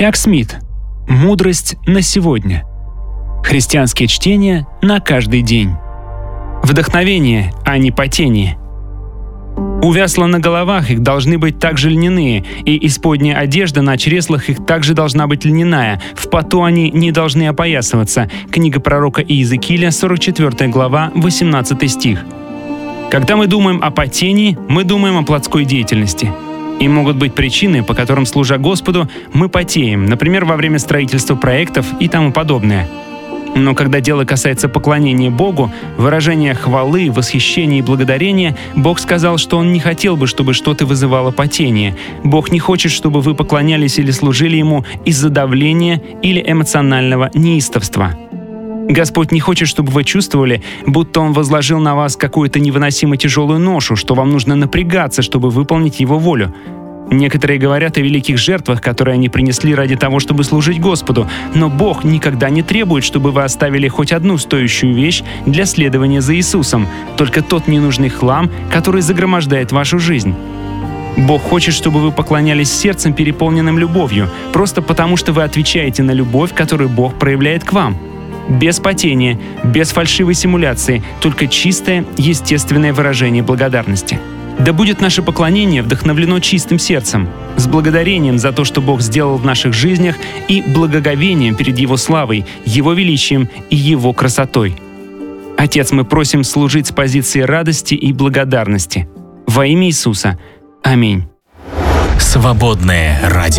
Чак Смит. Мудрость на сегодня. Христианские чтения на каждый день. Вдохновение, а не потение. У вясла на головах их должны быть также льняные, и исподняя одежда на чреслах их также должна быть льняная, в поту они не должны опоясываться. Книга пророка Иезекииля, 44 глава, 18 стих. Когда мы думаем о потении, мы думаем о плотской деятельности. И могут быть причины, по которым, служа Господу, мы потеем, например, во время строительства проектов и тому подобное. Но когда дело касается поклонения Богу, выражения хвалы, восхищения и благодарения, Бог сказал, что Он не хотел бы, чтобы что-то вызывало потение. Бог не хочет, чтобы вы поклонялись или служили Ему из-за давления или эмоционального неистовства. Господь не хочет, чтобы вы чувствовали, будто Он возложил на вас какую-то невыносимо тяжелую ношу, что вам нужно напрягаться, чтобы выполнить Его волю. Некоторые говорят о великих жертвах, которые они принесли ради того, чтобы служить Господу, но Бог никогда не требует, чтобы вы оставили хоть одну стоящую вещь для следования за Иисусом, только тот ненужный хлам, который загромождает вашу жизнь. Бог хочет, чтобы вы поклонялись сердцем, переполненным любовью, просто потому, что вы отвечаете на любовь, которую Бог проявляет к вам. Без потения, без фальшивой симуляции, только чистое, естественное выражение благодарности. Да будет наше поклонение вдохновлено чистым сердцем, с благодарением за то, что Бог сделал в наших жизнях, и благоговением перед Его славой, Его величием и Его красотой. Отец, мы просим служить с позиции радости и благодарности. Во имя Иисуса. Аминь. Свободное радио.